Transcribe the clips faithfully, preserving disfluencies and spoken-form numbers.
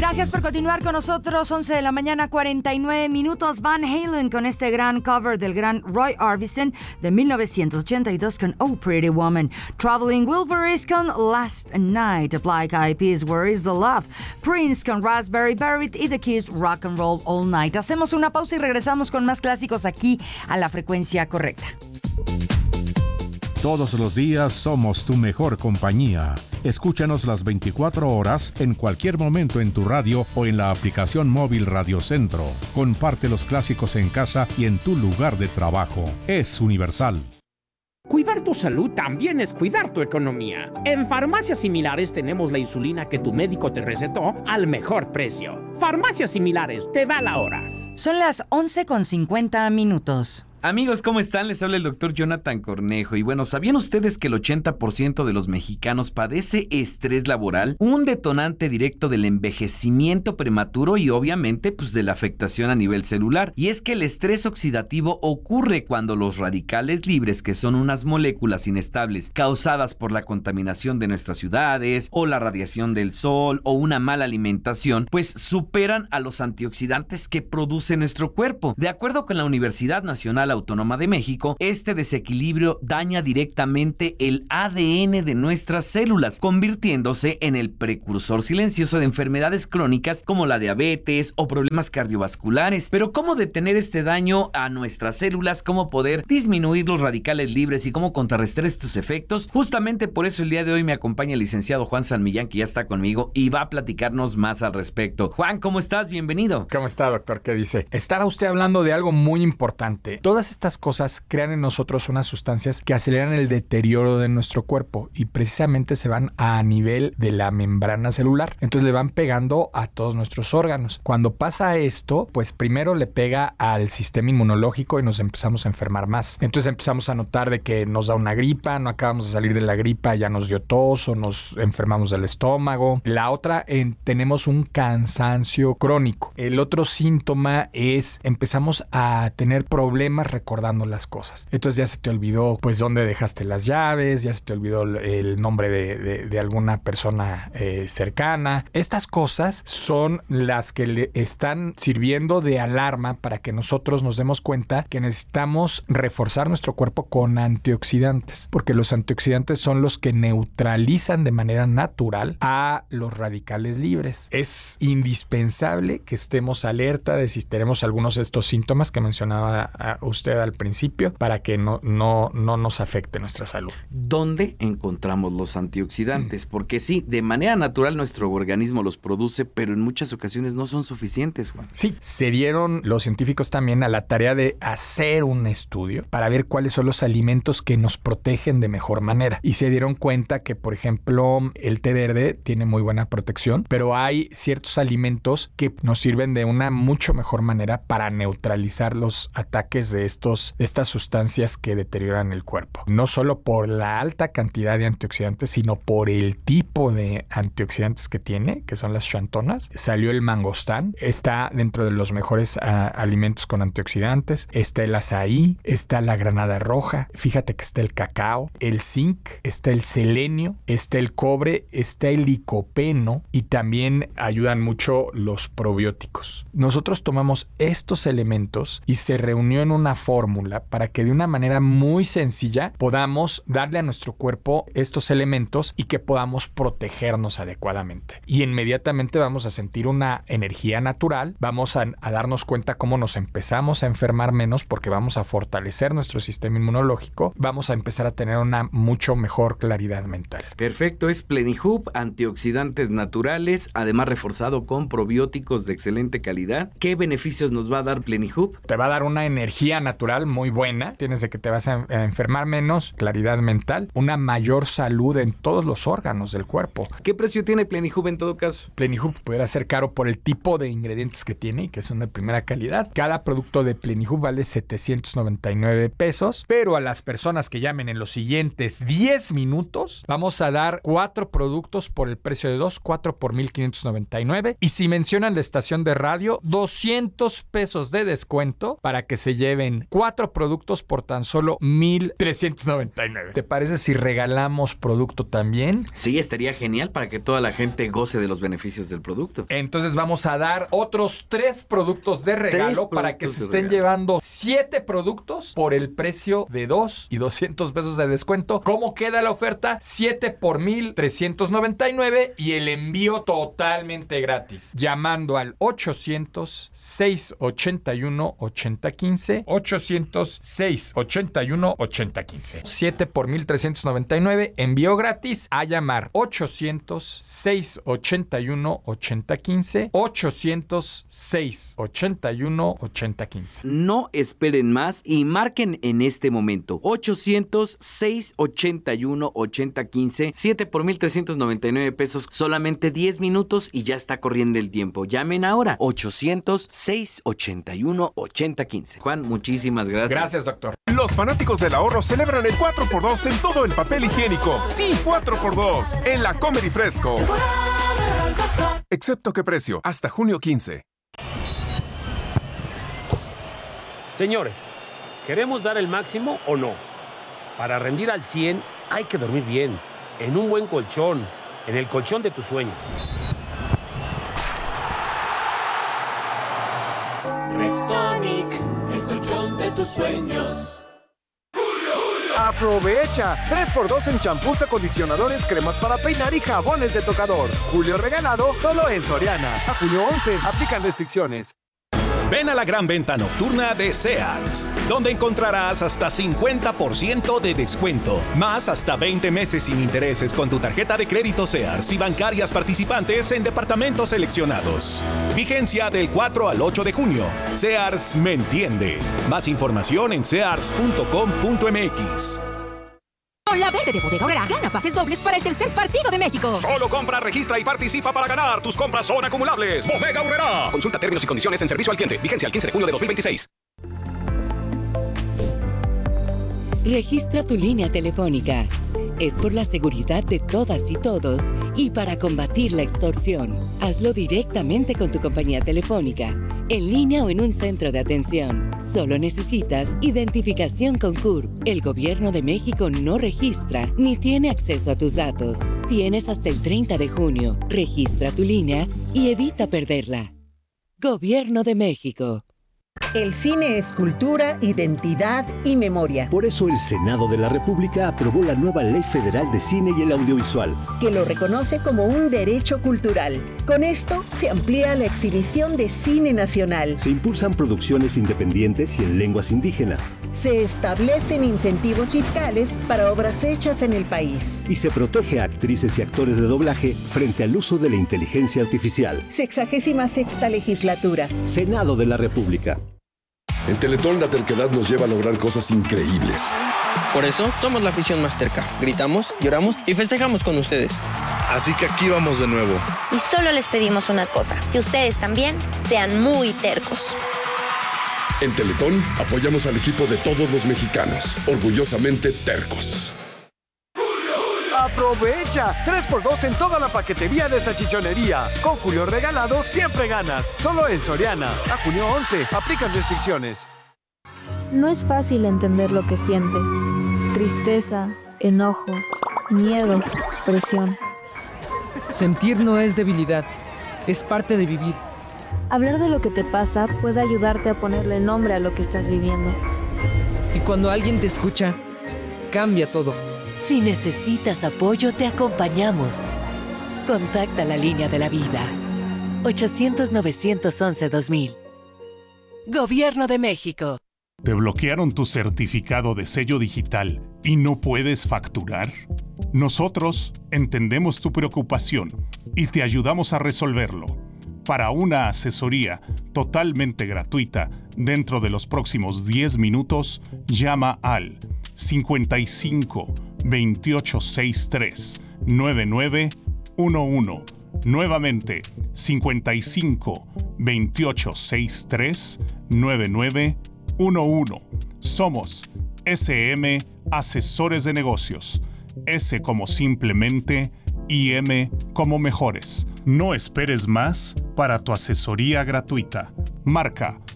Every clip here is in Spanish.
Gracias por continuar con nosotros. once de la mañana, cuarenta y nueve minutos. Van Halen con este gran cover del gran Roy Orbison de mil novecientos ochenta y dos con Oh Pretty Woman. Traveling Wilburys con Last Night. Black Eyed Peas, Where Is the Love. Prince con Raspberry Buried y The Kiss, Rock and Roll All Night. Hacemos una pausa y regresamos con más clásicos aquí a la frecuencia correcta. Todos los días somos tu mejor compañía. Escúchanos las veinticuatro horas en cualquier momento en tu radio o en la aplicación móvil Radio Centro. Comparte los clásicos en casa y en tu lugar de trabajo. Es universal. Cuidar tu salud también es cuidar tu economía. En Farmacias Similares tenemos la insulina que tu médico te recetó al mejor precio. Farmacias Similares, te da la hora. Son las once con cincuenta minutos. Amigos, ¿cómo están? Les habla el doctor Jonathan Cornejo. Y bueno, ¿sabían ustedes que el ochenta por ciento de los mexicanos padece estrés laboral? Un detonante directo del envejecimiento prematuro y obviamente pues de la afectación a nivel celular. Y es que el estrés oxidativo ocurre cuando los radicales libres, que son unas moléculas inestables causadas por la contaminación de nuestras ciudades o la radiación del sol o una mala alimentación, pues superan a los antioxidantes que produce nuestro cuerpo. De acuerdo con la Universidad Nacional Autónoma de México, este desequilibrio daña directamente el A D N de nuestras células, convirtiéndose en el precursor silencioso de enfermedades crónicas como la diabetes o problemas cardiovasculares. Pero ¿cómo detener este daño a nuestras células? ¿Cómo poder disminuir los radicales libres y cómo contrarrestar estos efectos? Justamente por eso el día de hoy me acompaña el licenciado Juan San Millán, que ya está conmigo y va a platicarnos más al respecto. Juan, ¿cómo estás? Bienvenido. ¿Cómo está, doctor? ¿Qué dice? Estaba usted hablando de algo muy importante. Todas estas cosas crean en nosotros unas sustancias que aceleran el deterioro de nuestro cuerpo y precisamente se van a nivel de la membrana celular. Entonces le van pegando a todos nuestros órganos. Cuando pasa esto, pues primero le pega al sistema inmunológico y nos empezamos a enfermar más. Entonces empezamos a notar de que nos da una gripa, no acabamos de salir de la gripa, ya nos dio tos o nos enfermamos del estómago. La otra, en, tenemos un cansancio crónico. El otro síntoma es empezamos a tener problemas recordando las cosas. Entonces ya se te olvidó pues dónde dejaste las llaves, ya se te olvidó el nombre de, de, de alguna persona eh, cercana. Estas cosas son las que le están sirviendo de alarma para que nosotros nos demos cuenta que necesitamos reforzar nuestro cuerpo con antioxidantes, porque los antioxidantes son los que neutralizan de manera natural a los radicales libres. Es indispensable que estemos alerta de si tenemos algunos de estos síntomas que mencionaba usted al principio para que no, no, no nos afecte nuestra salud. ¿Dónde encontramos los antioxidantes? Porque sí, de manera natural nuestro organismo los produce, pero en muchas ocasiones no son suficientes, Juan. Sí, se dieron los científicos también a la tarea de hacer un estudio para ver cuáles son los alimentos que nos protegen de mejor manera. Y se dieron cuenta que, por ejemplo, el té verde tiene muy buena protección, pero hay ciertos alimentos que nos sirven de una mucho mejor manera para neutralizar los ataques de estos, estas sustancias que deterioran el cuerpo. No solo por la alta cantidad de antioxidantes, sino por el tipo de antioxidantes que tiene, que son las xantonas. Salió el mangostán, está dentro de los mejores uh, alimentos con antioxidantes. Está el azaí, está la granada roja, fíjate que está el cacao, el zinc, está el selenio, está el cobre, está el licopeno y también ayudan mucho los probióticos. Nosotros tomamos estos elementos y se reunió en una fórmula para que de una manera muy sencilla podamos darle a nuestro cuerpo estos elementos y que podamos protegernos adecuadamente. Y inmediatamente vamos a sentir una energía natural, vamos a, a darnos cuenta cómo nos empezamos a enfermar menos porque vamos a fortalecer nuestro sistema inmunológico, vamos a empezar a tener una mucho mejor claridad mental. Perfecto, es Plenihub, antioxidantes naturales, además reforzado con probióticos de excelente calidad. ¿Qué beneficios nos va a dar Plenihub? Te va a dar una energía natural muy buena, tienes de que te vas a enfermar menos, claridad mental, una mayor salud en todos los órganos del cuerpo. ¿Qué precio tiene Plenihub en todo caso? Plenihub pudiera ser caro por el tipo de ingredientes que tiene y que son de primera calidad. Cada producto de Plenihub vale setecientos noventa y nueve pesos, pero a las personas que llamen en los siguientes diez minutos vamos a dar cuatro productos por el precio de dos, cuatro por mil quinientos noventa y nueve, y si mencionan la estación de radio, doscientos pesos de descuento para que se lleven en cuatro productos por tan solo mil trescientos noventa y nueve. ¿Te parece si regalamos producto también? Sí, estaría genial para que toda la gente goce de los beneficios del producto. Entonces vamos a dar otros tres productos de regalo para que se estén llevando siete productos por el precio de dos y doscientos pesos de descuento. ¿Cómo queda la oferta? siete por mil trescientos noventa y nueve y el envío totalmente gratis. Llamando al ochocientos, seiscientos ochenta y uno, ochenta quince, ochocientos, seiscientos ochenta y uno, ochenta quince. siete por mil trescientos noventa y nueve, envío gratis. A llamar ochocientos, seiscientos ochenta y uno, ochenta quince, ochocientos, seiscientos ochenta y uno, ochenta quince. No esperen más y marquen en este momento. ochocientos, seiscientos ochenta y uno, ochenta quince, siete por mil trescientos noventa y nueve pesos, solamente diez minutos y ya está corriendo el tiempo. Llamen ahora. ochocientos, seiscientos ochenta y uno, ochenta quince. Juan, muchísimas gracias. Gracias, doctor. Los fanáticos del ahorro celebran el cuatro por dos en todo el papel higiénico. Sí, cuatro por dos en la Comer y Fresco. Excepto que precio, hasta junio quince. Señores, ¿queremos dar el máximo o no? Para rendir al cien hay que dormir bien, en un buen colchón, en el colchón de tus sueños. Restonic, el colchón de tus sueños. Aprovecha tres por dos en champús, acondicionadores, cremas para peinar y jabones de tocador. Julio regalado solo en Soriana. A junio once, aplican restricciones. Ven a la gran venta nocturna de Sears, donde encontrarás hasta cincuenta por ciento de descuento, más hasta veinte meses sin intereses con tu tarjeta de crédito Sears y bancarias participantes en departamentos seleccionados. Vigencia del cuatro al ocho de junio. Sears me entiende. Más información en sears punto com punto m x. Con la verde de Bodega Aurrerá, gana pases dobles para el tercer partido de México. Solo compra, registra y participa para ganar. Tus compras son acumulables. Bodega Aurrerá. Consulta términos y condiciones en servicio al cliente. Vigencia el quince de junio de dos mil veintiséis. Registra tu línea telefónica. Es por la seguridad de todas y todos y para combatir la extorsión. Hazlo directamente con tu compañía telefónica, en línea o en un centro de atención. Solo necesitas identificación con C U R P. El Gobierno de México no registra ni tiene acceso a tus datos. Tienes hasta el treinta de junio. Registra tu línea y evita perderla. Gobierno de México. El cine es cultura, identidad y memoria. Por eso el Senado de la República aprobó la nueva Ley Federal de Cine y el Audiovisual, que lo reconoce como un derecho cultural. Con esto se amplía la exhibición de cine nacional. Se impulsan producciones independientes y en lenguas indígenas. Se establecen incentivos fiscales para obras hechas en el país. Y se protege a actrices y actores de doblaje frente al uso de la inteligencia artificial. Sexagésima sexta legislatura. Senado de la República. En Teletón la terquedad nos lleva a lograr cosas increíbles. Por eso somos la afición más terca. Gritamos, lloramos y festejamos con ustedes. Así que aquí vamos de nuevo. Y solo les pedimos una cosa, que ustedes también sean muy tercos. En Teletón apoyamos al equipo de todos los mexicanos, orgullosamente tercos. ¡Aprovecha! tres por dos en toda la paquetería de salchichonería. Con Julio regalado siempre ganas. Solo en Soriana. A junio once. Aplican restricciones. No es fácil entender lo que sientes. Tristeza, enojo, miedo, presión. Sentir no es debilidad. Es parte de vivir. Hablar de lo que te pasa puede ayudarte a ponerle nombre a lo que estás viviendo. Y cuando alguien te escucha, cambia todo. Si necesitas apoyo, te acompañamos. Contacta la línea de la vida. ochocientos, novecientos once, dos mil. Gobierno de México. ¿Te bloquearon tu certificado de sello digital y no puedes facturar? Nosotros entendemos tu preocupación y te ayudamos a resolverlo. Para una asesoría totalmente gratuita dentro de los próximos diez minutos, llama al cincuenta y cinco, veintiocho sesenta y tres, noventa y nueve once. Nuevamente, cincuenta y cinco, veintiocho sesenta y tres, noventa y nueve once. Somos S M Asesores de Negocios. S como simplemente y M como mejores. No esperes más para tu asesoría gratuita. Marca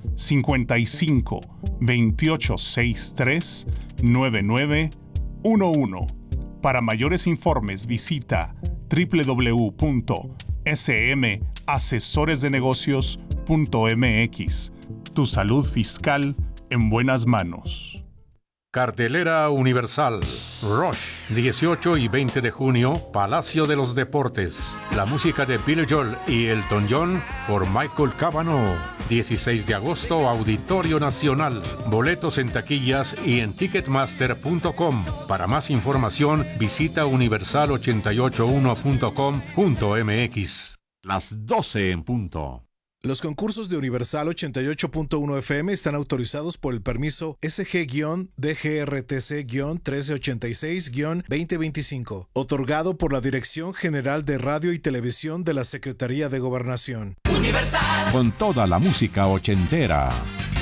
cincuenta y cinco, veintiocho sesenta y tres, noventa y nueve once. Para mayores informes visita doble u doble u doble u punto s m asesores de negocios punto m x. Tu salud fiscal en buenas manos. Cartelera Universal. Rush, dieciocho y veinte de junio, Palacio de los Deportes. La música de Billy Joel y Elton John por Michael Cavanaugh. dieciséis de agosto, Auditorio Nacional. Boletos en taquillas y en ticketmaster punto com. Para más información, visita universal ochenta y ocho uno punto com punto m x. Las doce en punto. Los concursos de Universal ochenta y ocho punto uno F M están autorizados por el permiso S G D G R T C trece ochenta y seis veinte veinticinco, otorgado por la Dirección General de Radio y Televisión de la Secretaría de Gobernación. Universal. Con toda la música ochentera.